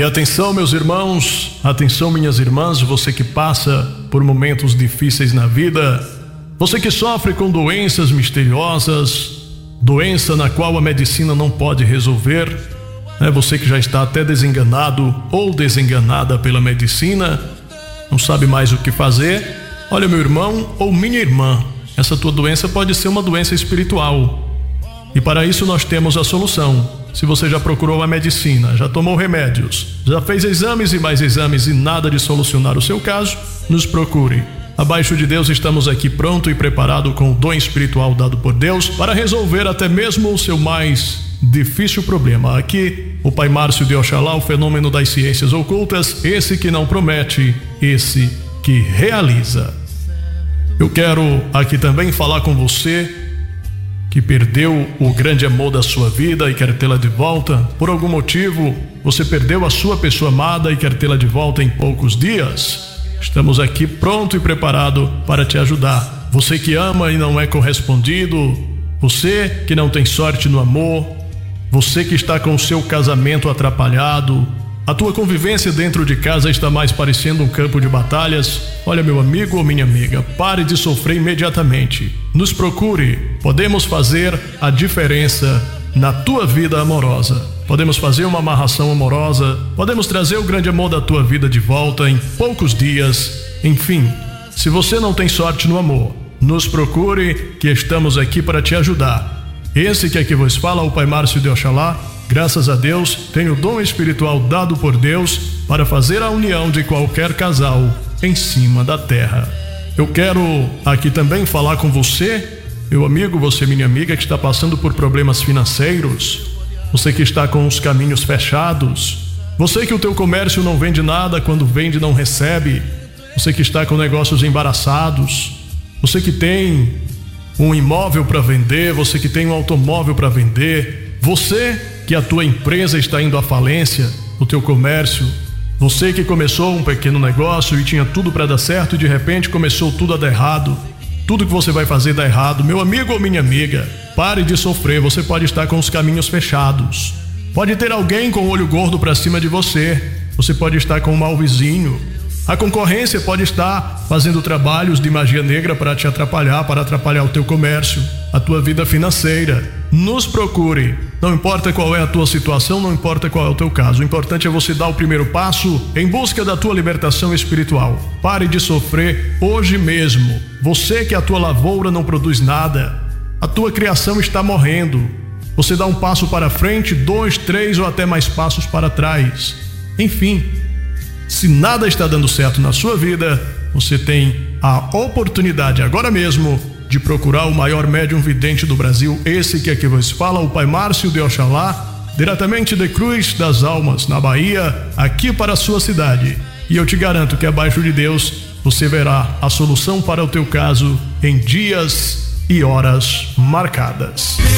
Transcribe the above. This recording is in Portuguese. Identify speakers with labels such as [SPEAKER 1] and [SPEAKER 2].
[SPEAKER 1] atenção, meus irmãos, atenção, minhas irmãs, você que passa por momentos difíceis na vida, você que sofre com doenças misteriosas, doença na qual a medicina não pode resolver, você que já está até desenganado ou desenganada pela medicina, não sabe mais o que fazer. Olha, meu irmão ou minha irmã, essa tua doença pode ser uma doença espiritual. E para isso nós temos a solução. Se você já procurou a medicina, já tomou remédios, já fez exames e mais exames e nada de solucionar o seu caso, nos procure. Abaixo de Deus estamos aqui pronto e preparado com o dom espiritual dado por Deus para resolver até mesmo o seu mais difícil problema. Aqui, o Pai Márcio de Oxalá, o fenômeno das ciências ocultas, esse que não promete, esse que realiza. Eu quero aqui também falar com você que perdeu o grande amor da sua vida e quer tê-la de volta. Por algum motivo, você perdeu a sua pessoa amada e quer tê-la de volta em poucos dias. Estamos aqui pronto e preparado para te ajudar. Você que ama e não é correspondido, você que não tem sorte no amor, você que está com o seu casamento atrapalhado, a tua convivência dentro de casa está mais parecendo um campo de batalhas. Olha, meu amigo ou minha amiga, pare de sofrer imediatamente. Nos procure. Podemos fazer a diferença na tua vida amorosa. Podemos fazer uma amarração amorosa. Podemos trazer o grande amor da tua vida de volta em poucos dias. Enfim, se você não tem sorte no amor, nos procure que estamos aqui para te ajudar. Esse que aqui vos fala, o Pai Márcio de Oxalá, graças a Deus, tem o dom espiritual dado por Deus para fazer a união de qualquer casal em cima da terra. Eu quero aqui também falar com você, meu amigo, você minha amiga, que está passando por problemas financeiros, você que está com os caminhos fechados, você que o teu comércio não vende nada, quando vende não recebe, você que está com negócios embaraçados, você que tem um imóvel para vender, você que tem um automóvel para vender, você que a tua empresa está indo à falência, o teu comércio, você que começou um pequeno negócio e tinha tudo para dar certo e de repente começou tudo a dar errado, tudo que você vai fazer dá errado. Meu amigo ou minha amiga, pare de sofrer, você pode estar com os caminhos fechados, pode ter alguém com o olho gordo para cima de você, você pode estar com um mau vizinho, a concorrência pode estar fazendo trabalhos de magia negra para te atrapalhar, para atrapalhar o teu comércio, a tua vida financeira. Nos procure. Não importa qual é a tua situação, não importa qual é o teu caso. O importante é você dar o primeiro passo em busca da tua libertação espiritual. Pare de sofrer hoje mesmo. Você que a tua lavoura não produz nada, a tua criação está morrendo. Você dá um passo para frente, 2, 3 ou até mais passos para trás. Enfim, se nada está dando certo na sua vida, você tem a oportunidade agora mesmo de procurar o maior médium vidente do Brasil, esse que aqui vos fala, o Pai Márcio de Oxalá, diretamente de Cruz das Almas, na Bahia, aqui para a sua cidade. E eu te garanto que abaixo de Deus você verá a solução para o teu caso em dias e horas marcadas.